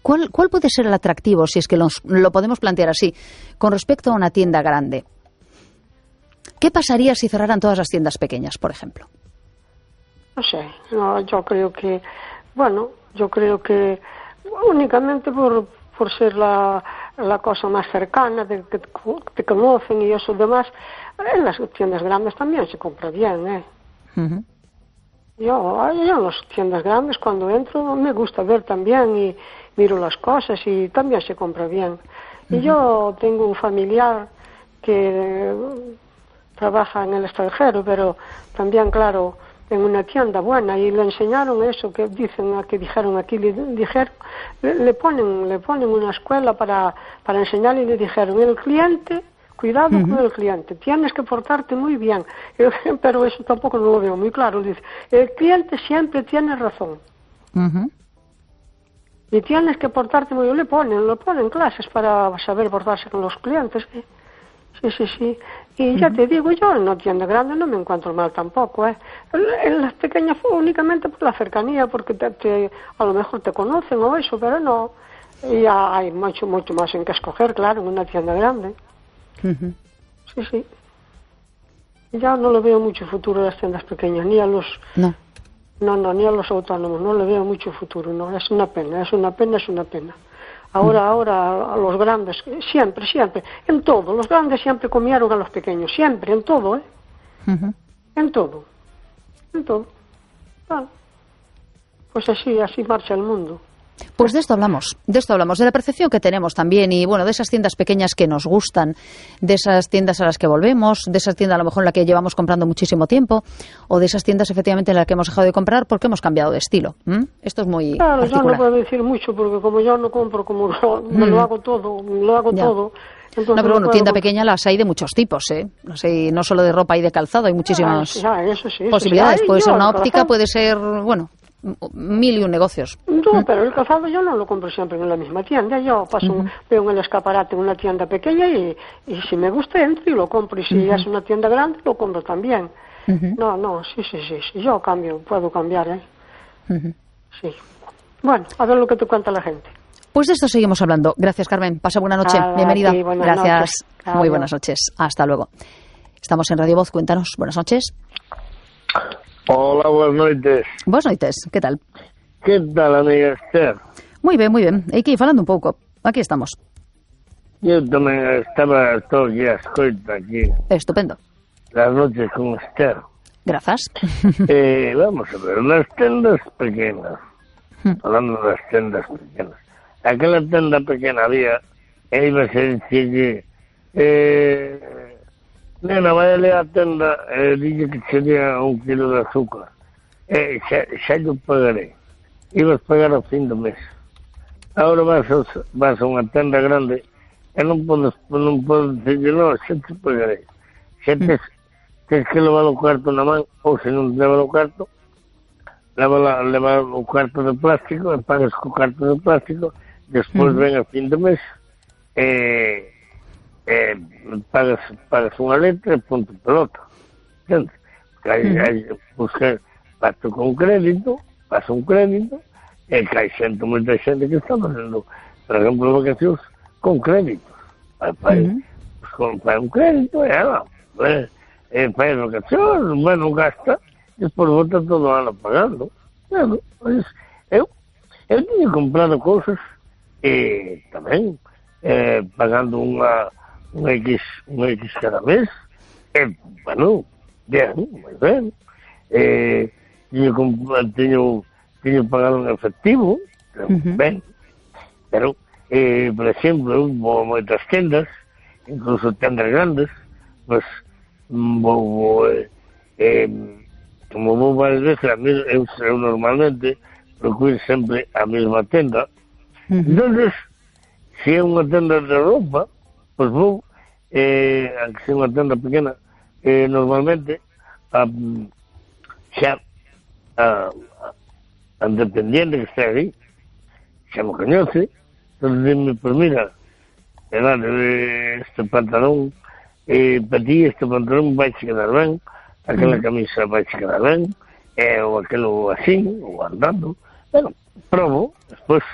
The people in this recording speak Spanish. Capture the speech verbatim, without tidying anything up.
¿Cuál, ¿Cuál puede ser el atractivo, si es que los, lo podemos plantear así, con respecto a una tienda grande? ¿Qué pasaría si cerraran todas las tiendas pequeñas, por ejemplo? No sé, no, yo creo que, bueno, yo creo que únicamente por, por ser la, la cosa más cercana, de que te conocen y eso demás, en las tiendas grandes también se compra bien, ¿eh? Uh-huh. Yo, yo en las tiendas grandes cuando entro me gusta ver también y miro las cosas y también se compra bien. Uh-huh. Y yo tengo un familiar que trabaja en el extranjero, pero también, claro, en una tienda buena, y le enseñaron eso que dicen, que dijeron aquí, le dijeron, le, le ponen, le ponen una escuela para, para enseñarle y le dijeron, el cliente, cuidado uh-huh. con el cliente, tienes que portarte muy bien, pero eso tampoco no lo veo muy claro, dice, el cliente siempre tiene razón. Uh-huh. Y tienes que portarte muy bien, le ponen, le ponen clases para saber portarse con los clientes, ¿eh? Sí, sí, sí. Y ya te digo, yo en una tienda grande no me encuentro mal tampoco, ¿eh? En las pequeñas fue únicamente por la cercanía, porque te, te, a lo mejor te conocen o eso, pero no. Y hay mucho, mucho más en que escoger, claro, en una tienda grande. Uh-huh. Sí, sí. Ya no le veo mucho futuro a las tiendas pequeñas, ni a los... No. No, no, ni a los autónomos, no le veo mucho futuro, no. Es una pena, es una pena, es una pena. Ahora, ahora, a los grandes, siempre, siempre, en todo, los grandes siempre comieron a los pequeños, siempre, en todo, ¿eh? Uh-huh. En todo, en todo. Ah, pues así, así marcha el mundo. Pues de esto hablamos, de esto hablamos, de la percepción que tenemos también y, bueno, de esas tiendas pequeñas que nos gustan, de esas tiendas a las que volvemos, de esas tiendas a lo mejor en las que llevamos comprando muchísimo tiempo, o de esas tiendas efectivamente en las que hemos dejado de comprar porque hemos cambiado de estilo. ¿Mm? Esto es muy Claro, particular. Yo no puedo decir mucho porque como yo no compro, como lo, me mm. lo hago todo, lo hago ya. todo. No, pero bueno, no tienda puedo... pequeña las hay de muchos tipos, ¿eh? No sé, no solo de ropa y de calzado, hay muchísimas ah, eso sí, eso posibilidades. sí. Ay, puede yo, ser una óptica, calzado. puede ser, bueno, mil y un negocios. No, ¿Mm? pero el calzado yo no lo compro siempre en la misma tienda. Yo paso, uh-huh. veo en el escaparate una tienda pequeña y, y si me gusta entro y lo compro. Y si uh-huh. es una tienda grande, lo compro también. Uh-huh. No, no, sí, sí, sí, sí. Yo cambio, puedo cambiar, ¿eh? Uh-huh. Sí. Bueno, a ver lo que te cuenta la gente. Pues de esto seguimos hablando. Gracias, Carmen. Pasa buena noche. Ah, Bienvenida. sí, buenas Gracias. Noches. Muy buenas noches. Hasta luego. Estamos en Radio Voz. Cuéntanos. Buenas noches. Hola, buenas noches. Buenas noches. ¿Qué tal? ¿Qué tal, amiga Esther? Muy bien, muy bien. Aquí, falando un pouco. Aquí estamos. Eu tamén estaba todo aquí a escoita aquí. Estupendo. Las noches con Esther. Grazas. eh, vamos a ver, las tendas pequenas. Hablando das tendas pequenas. Aquela tenda pequena había, e iba a ser que eh, nena, vai ali a tenda e eh, dille que sería un kilo de azúcar. Eh, xa, xa yo pagarei. Ibas pagar ao fin do mes. Agora vas a, vas a unha tenda grande e non podes, non podes dicir, non, xa te pagarei. Xa tes, tes que levar o cuarto na man, ou se non te levar o cuarto, leva, leva o cuarto de plástico e pagas co cuarto de plástico, despois uh-huh. ven a fin do mes e, e pagas, pagas unha letra e punto pelota. Entende? Hai, uh-huh. hai, buscar, pasto con crédito, pasa un crédito, e que hai xente, moita xente que está facendo, por exemplo, vacacións con créditos. Fai, uh-huh. con, fai un crédito e ela, e, e fai vacacións, bueno, gasta, e despois volta todo o ano pagando. Bueno, pues, eu, eu tinha comprado cousas e tamén eh, pagando unha un X, un X cada mes, e, bueno, ben, moi ben, e tiño, tiño, tiño pagado en efectivo, uh-huh. ben, pero, eh, por exemplo, eu vou a moitas tendas, incluso tendas grandes, pues, vou, vou eh, eh, como vou varias veces, a mí, eu, eu normalmente procuro sempre a mesma tenda, uh-huh. entonces, se é unha tenda de roupa, pues vou, eh, aunque sea unha tenda pequena, eh, normalmente, a, xa, a, a dependiente que está aí, xa me coñece, entonces dime, pues mira, eh, este pantalón, eh, para ti este pantalón vai che quedar ben, aquela camisa vai che quedar ben, eh, ou aquelo así, ou andando, bueno, probo, despois